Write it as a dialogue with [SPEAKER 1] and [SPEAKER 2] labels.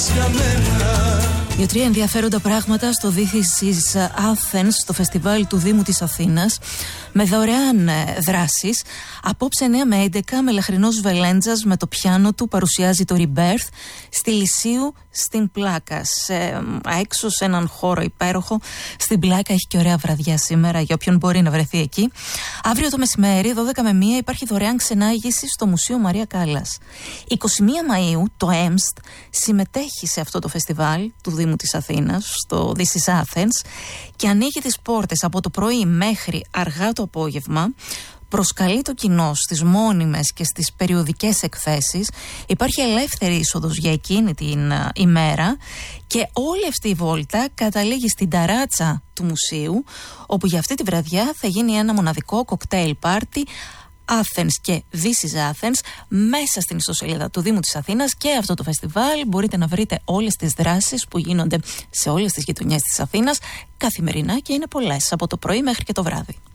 [SPEAKER 1] Δύο-τρία ενδιαφέροντα πράγματα στο This is Athens, στο φεστιβάλ του Δήμου της Αθήνας, με δωρεάν δράσεις. Απόψε 9 με 11, Μελαχρινός Βελέντζας με το πιάνο του παρουσιάζει το Rebirth στη Λυσίου στην Πλάκα. Έξω σε έναν χώρο υπέροχο στην Πλάκα. Έχει και ωραία βραδιά σήμερα για όποιον μπορεί να βρεθεί εκεί. Αύριο το μεσημέρι, 12 με 1, υπάρχει δωρεάν ξενάγηση στο Μουσείο Μαρία Κάλλας. 21 Μαΐου το ΕΜΣΤ συμμετέχει σε αυτό το φεστιβάλ του Δήμου της Αθήνας, στο This is Athens, και ανοίγει τις πόρτες από το πρωί μέχρι αργά το απόγευμα. Προσκαλεί το κοινό στις μόνιμες και στις περιοδικές εκθέσεις. Υπάρχει ελεύθερη είσοδος για εκείνη την ημέρα και όλη αυτή η βόλτα καταλήγει στην ταράτσα του μουσείου, όπου για αυτή τη βραδιά θα γίνει ένα μοναδικό κοκτέιλ πάρτι Athens και This is Athens μέσα στην ιστοσελίδα του Δήμου της Αθήνας. Και αυτό το φεστιβάλ μπορείτε να βρείτε όλες τις δράσεις που γίνονται σε όλες τις γειτονιές της Αθήνας καθημερινά, και είναι πολλές, από το πρωί μέχρι και το βράδυ.